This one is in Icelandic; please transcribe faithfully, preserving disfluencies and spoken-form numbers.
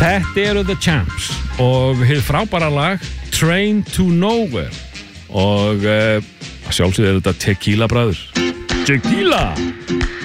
Þetta eru The Champs og hið frábæra lag Train to Nowhere og uh, sjálfsögðu er þetta Tequila bræður Tequila